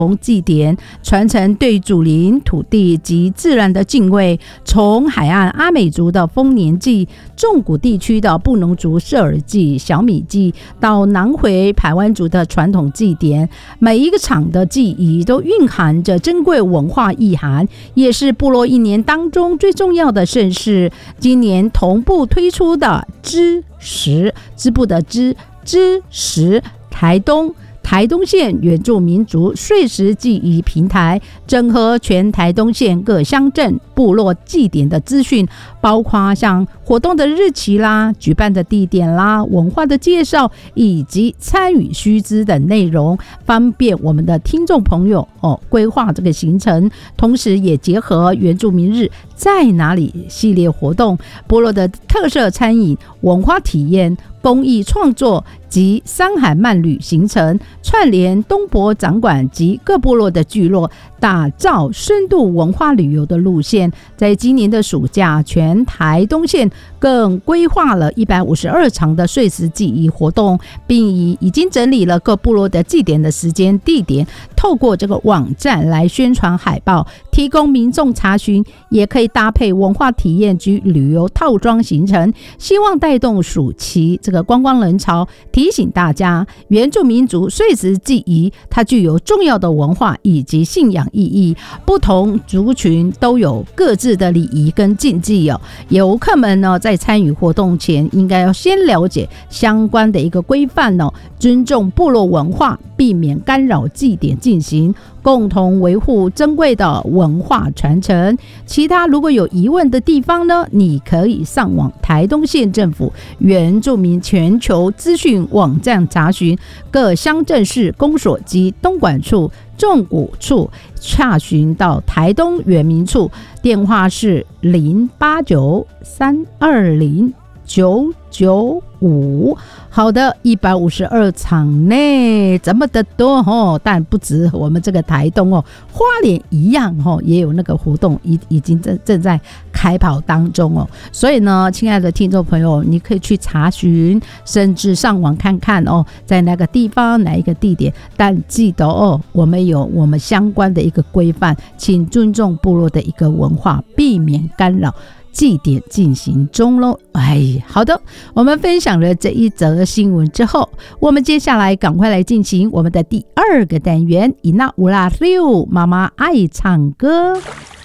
祭典，传承对祖灵、土地及自然的敬畏。从海岸阿美族的丰年祭、纵谷地区的布农族社尔祭、小米祭，到南回排湾族的传统祭典，每一个场的祭仪都蕴含着珍贵文化意涵，也是部落一年当中最重要的盛事。今年同步推出的支部的支时台东县原住民族岁时祭仪平台，整合全台东县各乡镇部落祭典的资讯，包括像活动的日期啦、举办的地点啦、文化的介绍以及参与须知等内容，方便我们的听众朋友规划这个行程。同时也结合原住民日在哪里系列活动、部落的特色餐饮、文化体验、公益创作及山海漫旅行程，串联东博掌管及各部落的聚落，打造深度文化旅游的路线。在今年的暑假，全台东县更规划了152场的岁时祭仪活动，并已经整理了各部落的祭典的时间地点，透过这个网站来宣传海报，提供民众查询，也可以搭配文化体验及旅游套装行程，希望带动暑期这个观光人潮。提醒大家，原住民族岁时祭仪它具有重要的文化以及信仰意义，不同族群都有各自的礼仪跟禁忌哦。游客们呢，在参与活动前，应该要先了解相关的一个规范哦，尊重部落文化，避免干扰祭典进行，共同维护珍贵的文化传承。其他如果有疑问的地方呢，你可以上网台东县政府原住民全球资讯网站查询，各乡镇市公所及东管处、纵谷处查询到台东原民处，电话是089-320-995。好的，152场呢，这么的多哦，但不止我们这个台东哦，花莲一样哦，也有那个活动已经正在开跑当中哦。所以呢，亲爱的听众朋友，你可以去查询，甚至上网看看哦，在那个地方哪一个地点，但记得哦，我们有我们相关的一个规范，请尊重部落的一个文化，避免干扰祭典进行中咯。好的，我们分享了这一则新闻之后，我们接下来赶快来进行我们的第2个单元，伊那乌拉六妈妈爱唱歌。